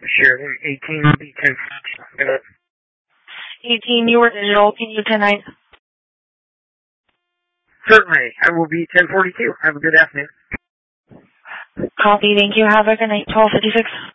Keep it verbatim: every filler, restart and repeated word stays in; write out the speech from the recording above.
Sure, then eighteen will be ten forty-two. eighteen, you were digital. Can you ten nine? Certainly. I will be ten forty-two. Have a good afternoon. Copy. Thank you. Have a good night. twelve fifty-six.